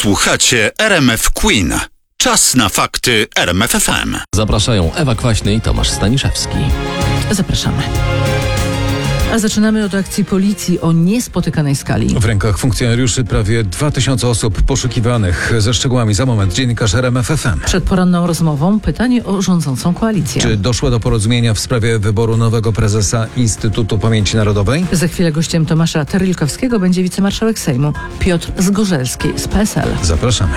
Słuchacie RMF Queen. Czas na fakty RMF FM. Zapraszają Ewa Kwaśny i Tomasz Staniszewski. Zapraszamy. A zaczynamy od akcji policji o niespotykanej skali. W rękach funkcjonariuszy prawie 2000 osób poszukiwanych. Ze szczegółami za moment dziennikarz RMF FM. Przed poranną rozmową pytanie o rządzącą koalicję. Czy doszło do porozumienia w sprawie wyboru nowego prezesa Instytutu Pamięci Narodowej? Za chwilę gościem Tomasza Terlikowskiego będzie wicemarszałek Sejmu Piotr Zgorzelski z PSL. Zapraszamy.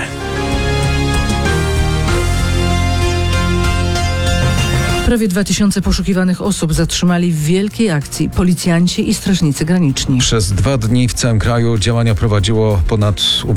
Prawie 2000 poszukiwanych osób zatrzymali w wielkiej akcji policjanci i strażnicy graniczni. Przez 2 dni w całym kraju działania prowadziło ponad,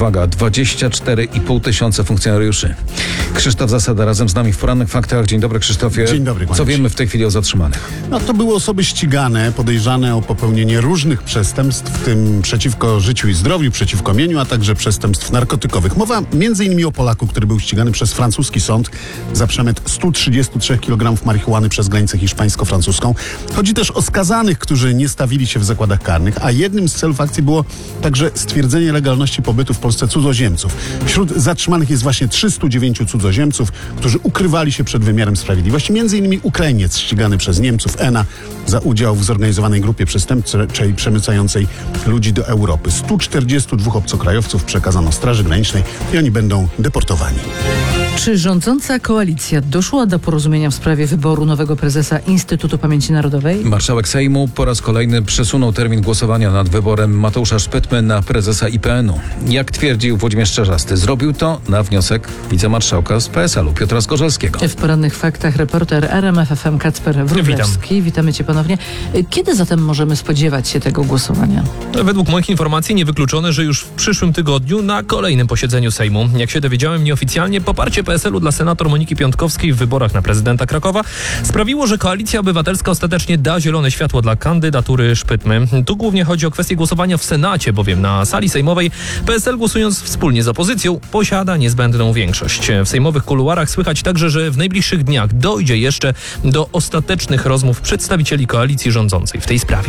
24,5 tysiąca funkcjonariuszy. Krzysztof Zasada razem z nami w Porannych Faktach. Dzień dobry, Krzysztofie. Dzień dobry, Co wiemy w tej chwili o zatrzymanych? No, to były osoby ścigane, podejrzane o popełnienie różnych przestępstw, w tym przeciwko życiu i zdrowiu, przeciwko mieniu, a także przestępstw narkotykowych. Mowa m.in. o Polaku, który był ścigany przez francuski sąd za przemyt 133 kg marihuany przez granicę hiszpańsko-francuską. Chodzi też o skazanych, którzy nie stawili się w zakładach karnych, a jednym z celów akcji było także stwierdzenie legalności pobytu w Polsce cudzoziemców. Wśród zatrzymanych jest właśnie 309 cudzoziemców, którzy ukrywali się przed wymiarem sprawiedliwości. Między innymi Ukrainiec ścigany przez Niemców, ENA, za udział w zorganizowanej grupie przestępczej przemycającej ludzi do Europy. 142 obcokrajowców przekazano Straży Granicznej i oni będą deportowani. Czy rządząca koalicja doszła do porozumienia w sprawie wyboru nowego prezesa Instytutu Pamięci Narodowej? Marszałek Sejmu po raz kolejny przesunął termin głosowania nad wyborem Mateusza Szpytmy na prezesa IPN-u. Jak twierdził Włodzimierz Czarzasty, zrobił to na wniosek wicemarszałka z PSL-u Piotra Zgorzelskiego. W Porannych Faktach reporter RMF FM Kacper Wróblewski. Witamy Cię ponownie. Kiedy zatem możemy spodziewać się tego głosowania? Według moich informacji niewykluczone, że już w przyszłym tygodniu na kolejnym posiedzeniu Sejmu. Jak się dowiedziałem nieoficjalnie, poparcie PSL-u dla senator Moniki Piątkowskiej w wyborach na prezydenta Krakowa sprawiło, że Koalicja Obywatelska ostatecznie da zielone światło dla kandydatury Szpytmy. Tu głównie chodzi o kwestię głosowania w Senacie, bowiem na sali sejmowej PSL, głosując wspólnie z opozycją, posiada niezbędną większość. W sejmowych kuluarach słychać także, że w najbliższych dniach dojdzie jeszcze do ostatecznych rozmów przedstawicieli koalicji rządzącej w tej sprawie.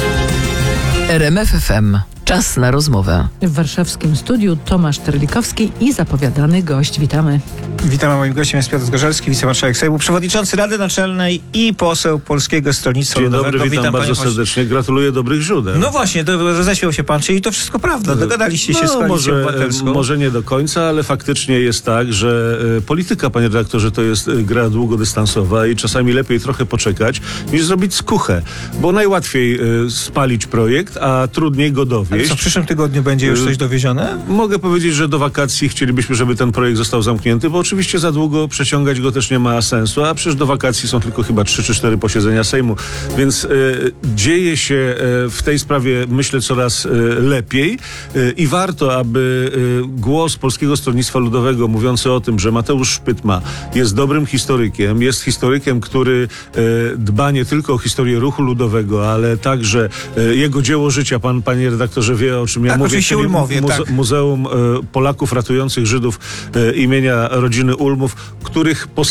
RMF FM. Czas na rozmowę. W warszawskim studiu Tomasz Terlikowski i zapowiadany gość. Witamy. Witam, moim gościem jest Piotr Zgorzelski, wicemarszałek Sejmu, przewodniczący Rady Naczelnej i poseł Polskiego Stronnictwa Ludowego. Dzień dobry, witam bardzo serdecznie. Gratuluję dobrych źródeł. No właśnie, roześmiał się pan, czyli to wszystko prawda. Dogadaliście się z Koalicją Obywatelską. Może nie do końca, ale faktycznie jest tak, że polityka, panie redaktorze, to jest gra długodystansowa i czasami lepiej trochę poczekać, niż zrobić skuchę. Bo najłatwiej spalić projekt, a trudniej go dowieść. Ale co, w przyszłym tygodniu będzie już coś dowiezione? Mogę powiedzieć, że do wakacji chcielibyśmy, żeby ten projekt został zamknięty, bo oczywiście za długo przeciągać go też nie ma sensu, a przecież do wakacji są tylko chyba 3 czy 4 posiedzenia Sejmu. Więc dzieje się w tej sprawie, myślę, coraz lepiej i warto, aby głos Polskiego Stronnictwa Ludowego mówiący o tym, że Mateusz Szpytma jest dobrym historykiem, jest historykiem, który dba nie tylko o historię ruchu ludowego, ale także jego dzieło życia, panie redaktorze wie, o czym ja mówię, czyli Muzeum Polaków Ratujących Żydów imienia rodziny Ulmów, których